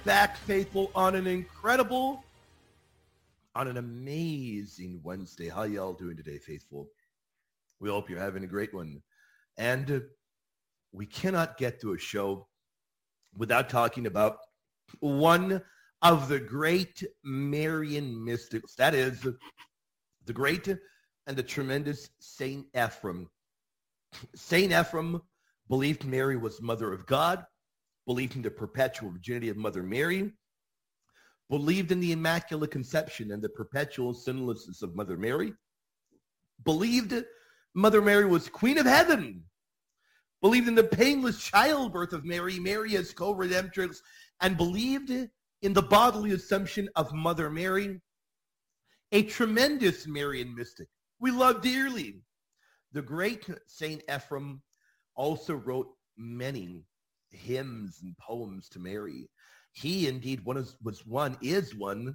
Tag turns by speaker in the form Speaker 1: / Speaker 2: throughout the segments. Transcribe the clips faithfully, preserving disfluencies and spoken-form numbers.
Speaker 1: Back, faithful, on an incredible, on an amazing Wednesday. How y'all doing today, faithful? We hope you're having a great one. And uh, we cannot get to a show without talking about one of the great Marian mystics. That is the great and the tremendous Saint Ephrem. Saint Ephrem believed Mary was mother of God, believed in the perpetual virginity of Mother Mary, believed in the Immaculate Conception and the perpetual sinlessness of Mother Mary, believed Mother Mary was Queen of Heaven, believed in the painless childbirth of Mary, Mary as co-redemptrix, and believed in the bodily assumption of Mother Mary, a tremendous Marian mystic we love dearly. The great Saint Ephrem also wrote many hymns and poems to Mary. He indeed one is, was one, is one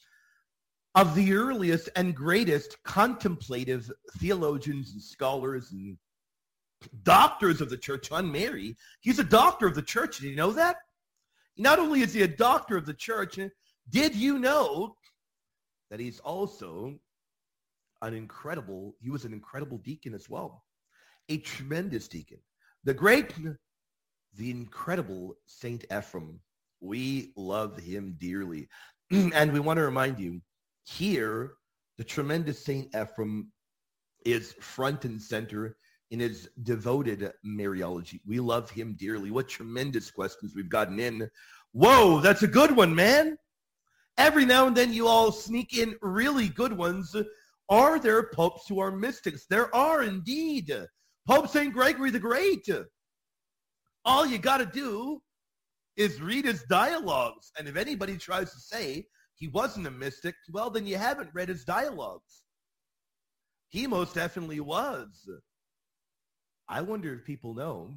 Speaker 1: of the earliest and greatest contemplative theologians and scholars and doctors of the church on Mary. He's a doctor of the church. Did you know that? Not only is he a doctor of the church, did you know that he's also an incredible, he was an incredible deacon as well. A tremendous deacon. The great, the incredible Saint Ephrem. We love him dearly. And we want to remind you, here, the tremendous Saint Ephrem is front and center in his devoted Mariology. We love him dearly. What tremendous questions we've gotten in. Whoa, that's a good one, man. Every now and then you all sneak in really good ones. Are there popes who are mystics? There are indeed. Pope Saint Gregory the Great. All you got to do is read his dialogues. And if anybody tries to say he wasn't a mystic, well, then you haven't read his dialogues. He most definitely was. I wonder if people know,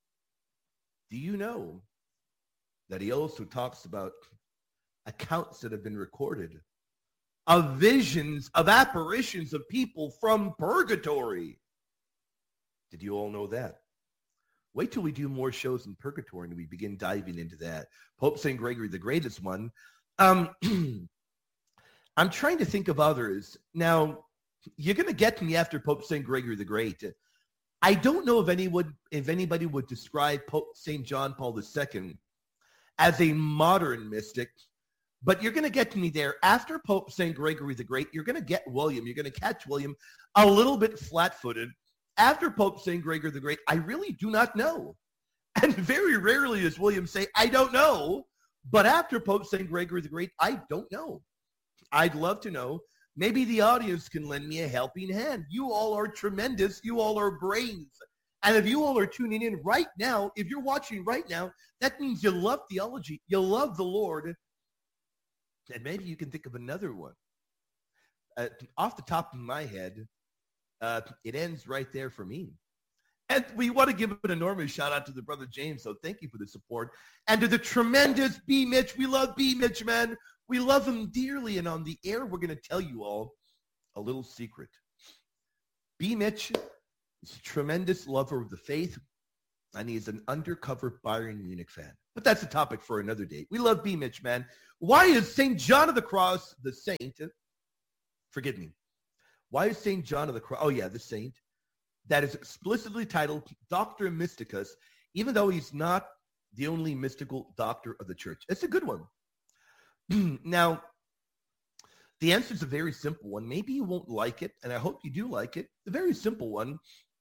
Speaker 1: do you know that he also talks about accounts that have been recorded of visions, of apparitions of people from purgatory? Did you all know that? Wait till we do more shows in purgatory and we begin diving into that. Pope Saint Gregory the Great is one. Um, I'm trying to think of others. Now, you're going to get me after Pope Saint Gregory the Great. I don't know if anyone, if anybody would describe Pope Saint John Paul the Second as a modern mystic, but you're going to get to me there. After Pope Saint Gregory the Great, you're going to get William. You're going to catch William a little bit flat-footed. After Pope Saint Gregory the Great, I really do not know. And very rarely does William say, I don't know. But after Pope Saint Gregory the Great, I don't know. I'd love to know. Maybe the audience can lend me a helping hand. You all are tremendous. You all are brains. And if you all are tuning in right now, if you're watching right now, that means you love theology. You love the Lord. And maybe you can think of another one. Uh, off the top of my head, uh, it ends right there for me. And we want to give an enormous shout out to the brother James. So thank you for the support. And to the tremendous B. Mitch. We love B. Mitch, man. We love him dearly. And on the air, we're going to tell you all a little secret. B. Mitch is a tremendous lover of the faith. And he is an undercover Bayern Munich fan. But that's a topic for another day. We love B. Mitch, man. Why is Saint John of the Cross the saint? Forgive me. Why is Saint John of the Cross? Oh, yeah, the saint that is explicitly titled Doctor Mysticus, even though he's not the only mystical doctor of the church. It's a good one. Now, the answer is a very simple one. Maybe you won't like it, and I hope you do like it. The very simple one.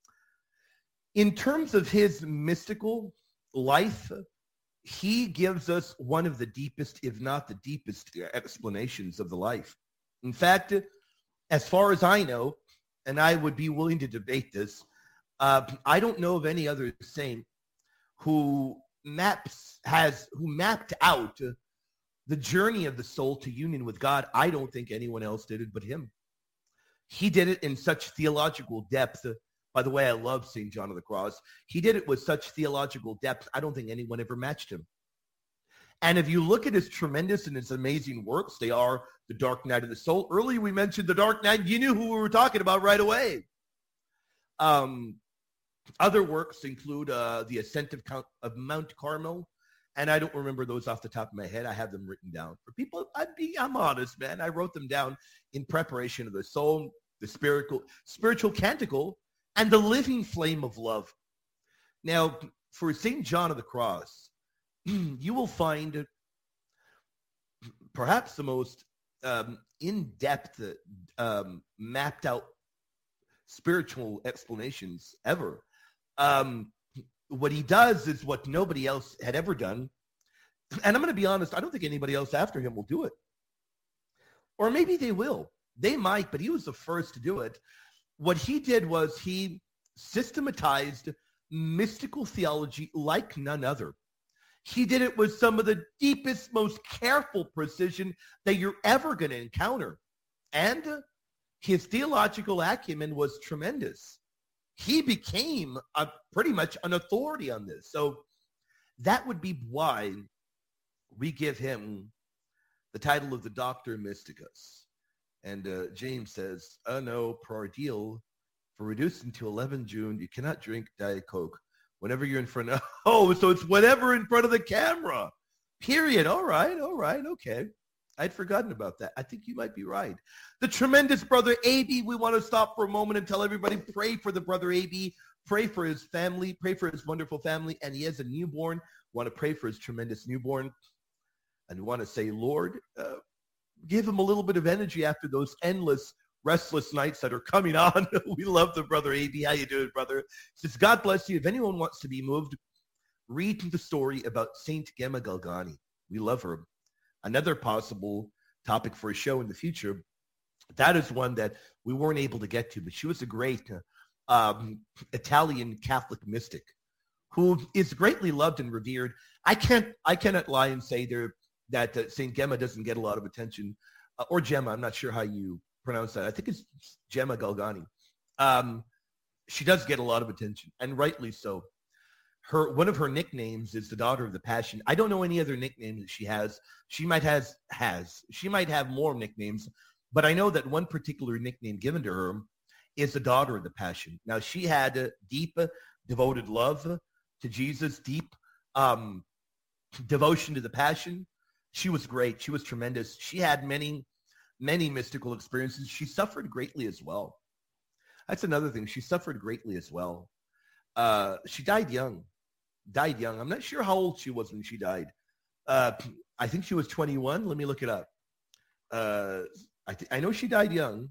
Speaker 1: In terms of his mystical life, he gives us one of the deepest, if not the deepest, explanations of the life. In fact, as far as I know, and I would be willing to debate this, uh, I don't know of any other saint who maps has who mapped out the journey of the soul to union with God. I don't think anyone else did it but him. He did it in such theological depth. By the way, I love Saint John of the Cross. He did it with such theological depth. I don't think anyone ever matched him. And if you look at his tremendous and his amazing works, they are The Dark Night of the Soul. Earlier we mentioned The Dark Night. You knew who we were talking about right away. Um, other works include uh, The Ascent of, Count, of Mount Carmel And I don't remember those off the top of my head. I have them written down. For people, I'd be, I'm honest, man. I wrote them down in preparation of the soul, the spiritual, spiritual canticle, and the living flame of love. Now, for Saint John of the Cross, you will find perhaps the most um, in-depth, um, mapped out spiritual explanations ever. Um, what he does is what nobody else had ever done. And I'm going to be honest, I don't think anybody else after him will do it. Or maybe they will. They might, but he was the first to do it. What he did was he systematized mystical theology like none other. He did it with some of the deepest, most careful precision that you're ever going to encounter. And his theological acumen was tremendous. He became a, pretty much an authority on this. So that would be why we give him the title of the Doctor Mysticus. And uh, James says, oh no, per deal, for reducing to eleven June, you cannot drink Diet Coke whenever you're in front of, oh, so it's whenever in front of the camera, period. All right, all right, okay. I'd forgotten about that. I think you might be right. The tremendous brother A B, we want to stop for a moment and tell everybody, pray for the brother A B, pray for his family, pray for his wonderful family, and he has a newborn. We want to pray for his tremendous newborn. And we want to say, Lord, uh, give him a little bit of energy after those endless, restless nights that are coming on. We love the brother A B. How you doing, brother? Says, God bless you. If anyone wants to be moved, read the story about Saint Gemma Galgani. We love her. Another possible topic for a show in the future. That is one that we weren't able to get to, but she was a great um, Italian Catholic mystic who is greatly loved and revered. I can't, I cannot lie and say there that uh, Saint Gemma doesn't get a lot of attention, uh, or Gemma. I'm not sure how you pronounce that. I think it's Gemma Galgani. Um, she does get a lot of attention, and rightly so. Her one of her nicknames is the Daughter of the Passion. I don't know any other nickname that she has. She might has has she might have more nicknames, but I know that one particular nickname given to her is the Daughter of the Passion. Now, she had a deep, uh, devoted love to Jesus, deep um, devotion to the Passion. She was great. She was tremendous. She had many, many mystical experiences. She suffered greatly as well. That's another thing. She suffered greatly as well. Uh, she died young. Died young. I'm not sure how old she was when she died. Uh, I think she was twenty-one. Let me look it up. Uh, I, th- I know she died young.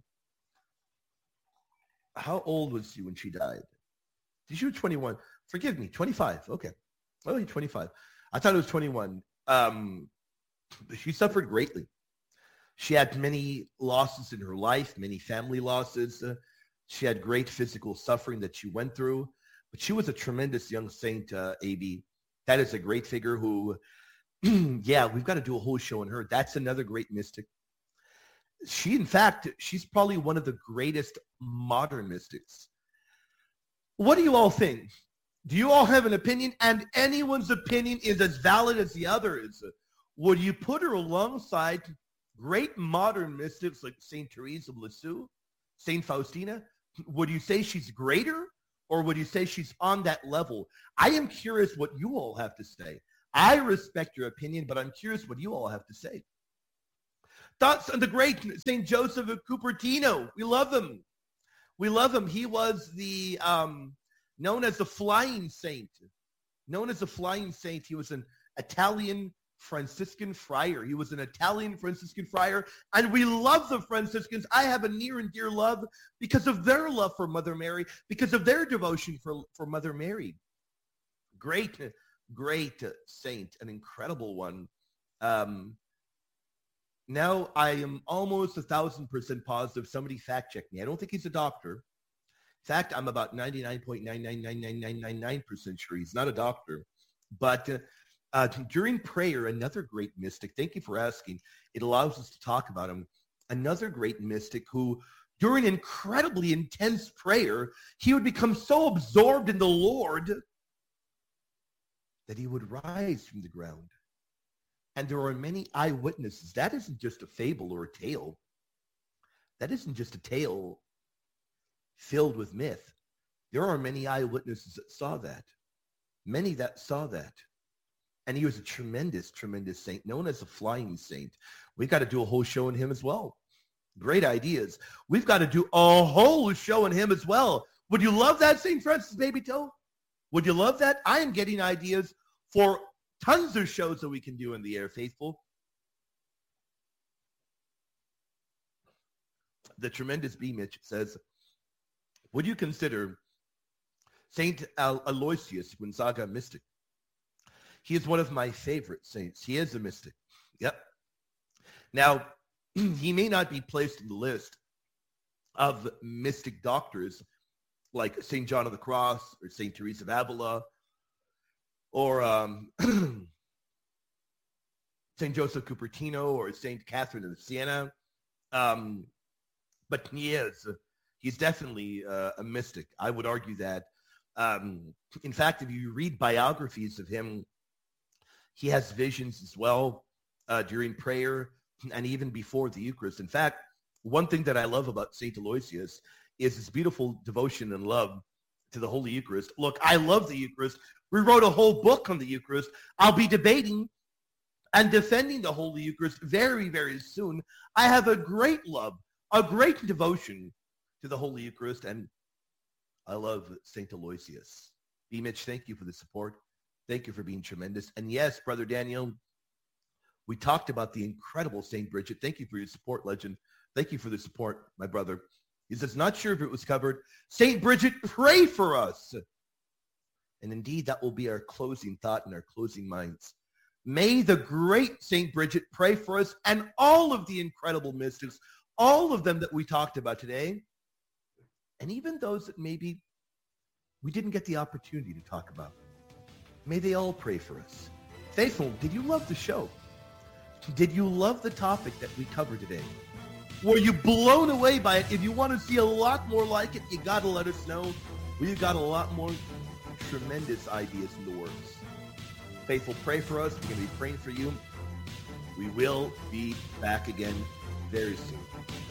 Speaker 1: How old was she when she died? She was twenty-one. Forgive me, twenty-five. Okay. Oh, twenty-five. I thought it was twenty-one. Um, she suffered greatly. She had many losses in her life, many family losses. Uh, she had great physical suffering that she went through. But she was a tremendous young saint, uh, A B. That is a great figure who, yeah, we've got to do a whole show on her. That's another great mystic. She, in fact, she's probably one of the greatest modern mystics. What do you all think? Do you all have an opinion? And anyone's opinion is as valid as the other's. Would you put her alongside great modern mystics like Saint Therese of Lisieux, Saint Faustina? Would you say she's greater? Or would you say she's on that level? I am curious what you all have to say. I respect your opinion, but I'm curious what you all have to say. Thoughts on the great Saint Joseph of Cupertino. We love him. We love him. He was the um, known as the flying saint. Known as the flying saint. He was an Italian Franciscan friar. He was an Italian Franciscan friar, and we love the Franciscans. I have a near and dear love because of their love for Mother Mary, because of their devotion for, for Mother Mary. Great, great saint, an incredible one. Um, now, I am almost a thousand percent positive. Somebody fact check me. I don't think he's a doctor. In fact, I'm about ninety-nine point nine nine nine nine nine nine nine percent sure he's not a doctor. But uh, Uh, during prayer, another great mystic, thank you for asking, it allows us to talk about him, another great mystic who, during incredibly intense prayer, he would become so absorbed in the Lord that he would rise from the ground. And there are many eyewitnesses. That isn't just a fable or a tale. That isn't just a tale filled with myth. There are many eyewitnesses that saw that. Many that saw that. And he was a tremendous, tremendous saint, known as the flying saint. We've got to do a whole show on him as well. Great ideas. We've got to do a whole show on him as well. Would you love that, Saint Francis Baby Toe? Would you love that? I am getting ideas for tons of shows that we can do in the air, faithful. The tremendous B. Mitch says, would you consider Saint Al- Aloysius Gonzaga a mystic? He is one of my favorite saints. He is a mystic. Yep. Now, he may not be placed in the list of mystic doctors like Saint John of the Cross or Saint Teresa of Avila or um, Saint Joseph Cupertino or Saint Catherine of Siena. Um, but he is. He's definitely uh, a mystic. I would argue that. Um, in fact, if you read biographies of him, he has visions as well uh, during prayer and even before the Eucharist. In fact, one thing that I love about Saint Aloysius is his beautiful devotion and love to the Holy Eucharist. Look, I love the Eucharist. We wrote a whole book on the Eucharist. I'll be debating and defending the Holy Eucharist very, very soon. I have a great love, a great devotion to the Holy Eucharist, and I love Saint Aloysius. B. Mitch, thank you for the support. Thank you for being tremendous. And yes, Brother Daniel, we talked about the incredible Saint Bridget. Thank you for your support, legend. Thank you for the support, my brother. He says, not sure if it was covered. Saint Bridget, pray for us. And indeed, that will be our closing thought and our closing minds. May the great Saint Bridget pray for us and all of the incredible mystics, all of them that we talked about today, and even those that maybe we didn't get the opportunity to talk about. May they all pray for us. Faithful, did you love the show? Did you love the topic that we covered today? Were you blown away by it? If you want to see a lot more like it, you got to let us know. We've got a lot more tremendous ideas in the works. Faithful, pray for us. We're going to be praying for you. We will be back again very soon.